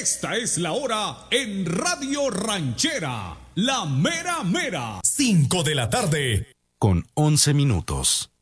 Esta es la hora en Radio Ranchera, la mera mera. 5 de la tarde, con 11 minutos.